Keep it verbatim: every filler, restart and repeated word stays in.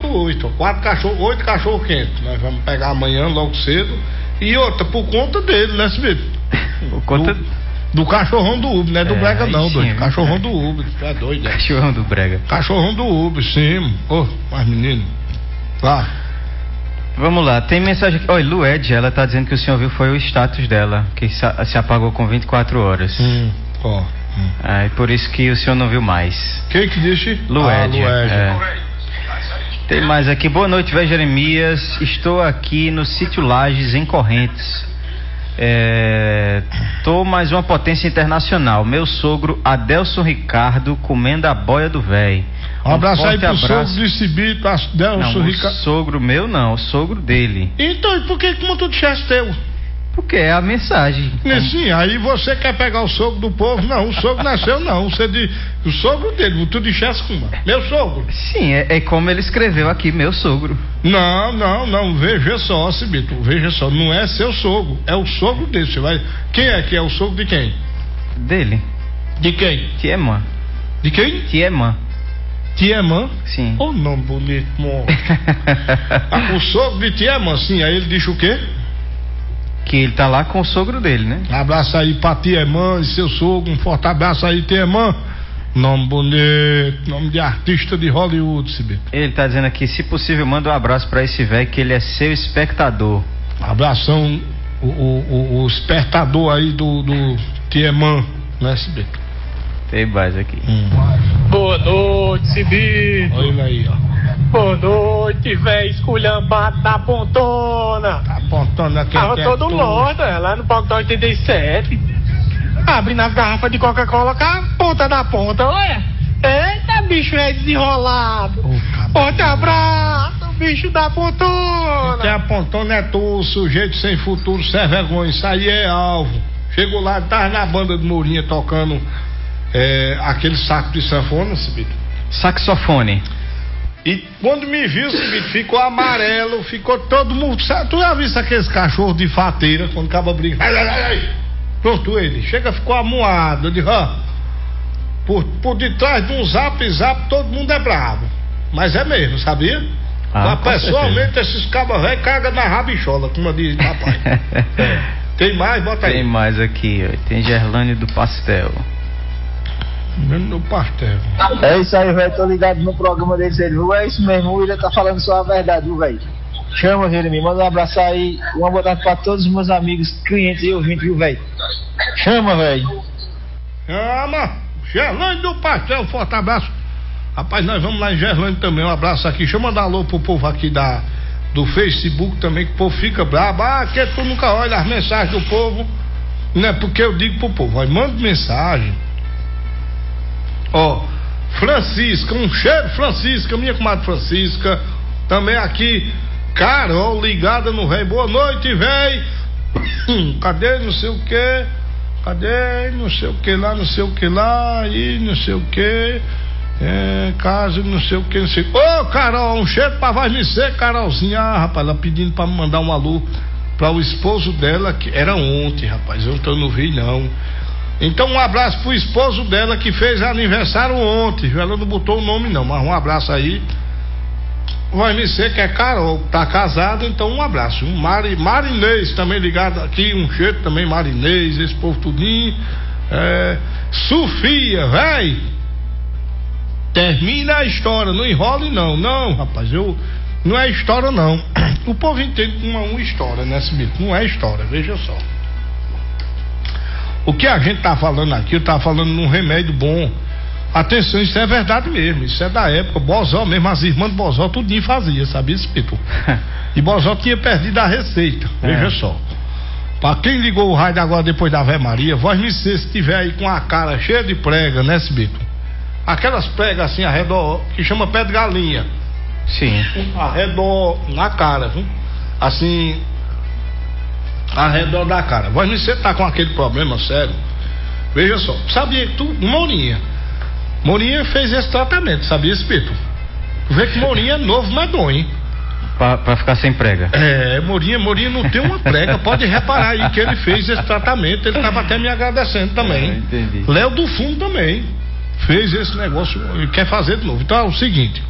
oito. Quatro cachorros, oito cachorros quentes. Nós vamos pegar amanhã, logo cedo. E outra, por conta dele, né, Sibito? Por conta... Do, do cachorrão do Uber, não é do é, Brega não, sim, doido. é Cachorrão do Uber, é doido. É. Cachorrão do Brega. Cachorrão do Uber, sim. Ô, oh, mas menino. Lá. Vamos lá, tem mensagem aqui. Olha, Lued, ela tá dizendo que o senhor viu foi o status dela, que se apagou com vinte e quatro horas. Hum, ó. Hum. É, e por isso que o senhor não viu mais. Quem que disse? Lued. Ah, Lued. É. Tem mais aqui. Boa noite, velho Jeremias. Estou aqui no sítio Lages, em Correntes. É, tô mais uma potência internacional. Meu sogro Adelson Ricardo comendo a boia do véi. Um abraço aí pro abraço. sogro de Cibito, Adelson Ricardo. Sogro meu não, o sogro dele. Então, e por que como tu disseste teu? Porque é a mensagem. Sim, aí você quer pegar o sogro do povo? Não, o sogro nasceu não. Você de, o sogro dele, tu disseste como? Meu sogro. Sim, é, é como ele escreveu aqui, meu sogro. Não, não, não, veja só, Cibito, veja só, não é seu sogro, é o sogro dele. Você vai. Quem é que é o sogro de quem? Dele. De quem? Tiemã. De quem? Tiemã. Tiemã? Sim. Oh, nome bonito, mano. Ah, o sogro de Tiemã, sim, aí ele diz o quê? Que ele tá lá com o sogro dele, né? Abraço aí pra Tiemã e seu sogro, um forte abraço aí, Tiemã. Nome bonito, nome de artista de Hollywood, Cibito. Ele tá dizendo aqui, se possível, manda um abraço pra esse velho que ele é seu espectador. Abração, o, o, o, o espectador aí do, do Tiemã, né, Cibito? Tem mais aqui. Hum. Boa noite, Cibito. Olha ele aí, ó. Boa noite, velho esculhambado da pontona. Tá apontando aqui. Tava todo louco, lá no Palco oitenta e sete. Abrindo as garrafas de Coca-Cola com a ponta da ponta, olha. Eita, bicho é desenrolado. Oh, Forte abraço, bicho da pontona. Que a pontona é tu, sujeito sem futuro, sem vergonha. Isso aí é alvo. Chegou lá, tava na banda de Mourinha tocando é, aquele saco de sanfona, Cibito. Saxofone. E quando me viu, Cibito, ficou amarelo, ficou todo mundo. Sabe, tu já viu aqueles cachorros de fateira quando acaba briga? Ai, ai, ai, ai. Pronto, ele chega, ficou amuado. Eu digo, ó, por, por detrás de um zap zap todo mundo é bravo. Mas é mesmo, sabia? Ah, mas pessoalmente certeza. Esses cabas velhos cagam na rabichola, como diz papai. É. Tem mais? Bota aí. Tem mais aqui, ó. Tem Gerlane do Pastel. No pastel. É isso aí, velho. Tô ligado no programa deles, viu? É isso mesmo, o William tá falando só a verdade, viu, velho? Chama, Jeremy, manda um abraço aí. Uma boa tarde pra todos os meus amigos, clientes e ouvintes, viu, velho? Chama, velho. Chama. Gerlane do Pastel, forte abraço. Rapaz, nós vamos lá em Gerlane também. Um abraço aqui. Deixa eu mandar um alô pro povo aqui da, do Facebook também, que o povo fica brabo. Ah, que tu nunca olha as mensagens do povo. Não é porque eu digo pro povo, vai, manda mensagem. Ó, Francisca, um cheiro, Francisca, minha comadre Francisca. Também aqui, Carol, ligada no Rei. Boa noite, véi. Cadê não sei o que? Cadê não sei o que lá, não sei o que lá, e não sei o que. É, caso não sei o que, não sei. Ô, Carol, um cheiro pra vai me ser, Carolzinha. Ah, rapaz, ela pedindo pra me mandar um alô pra o esposo dela, que era ontem, rapaz. Eu, eu não vi, não. Então um abraço pro esposo dela que fez aniversário ontem. Ela não botou o nome não, mas um abraço aí. Vai me ser que é Carol, tá casado, então um abraço. Um Mari, Marinês também ligado aqui, um cheiro também, Marinês, esse povo tudinho. É, Sofia, véi. Termina a história, não enrole não. Não, rapaz, eu não é história não. O povo entende uma, uma história, né, Cibito? Não é história, veja só. O que a gente tá falando aqui, eu tava falando num remédio bom. Atenção, isso é verdade mesmo. Isso é da época. Bozó mesmo, as irmãs de Bozó tudinho fazia, sabia, Espírito? E Bozó tinha perdido a receita. É. Veja só. Pra quem ligou o rádio agora depois da Ave Maria, voz me ser, se tiver aí com a cara cheia de prega, né, Espírito? Aquelas pregas assim, arredor, que chama pé de galinha. Sim. Arredor na cara, viu? Assim. Arredor da cara. Voz me ser tá com aquele problema sério. Veja só. Sabia que tu, Mourinha. Mourinha fez esse tratamento, sabia, Espírito? Tu vê que Mourinha é novo medonho, hein? Pra, pra ficar sem prega. É, Mourinha, Mourinha não tem uma prega. Pode reparar aí que ele fez esse tratamento. Ele tava até me agradecendo também. É, entendi. Léo do Fundo também fez esse negócio e quer fazer de novo. Então é o seguinte: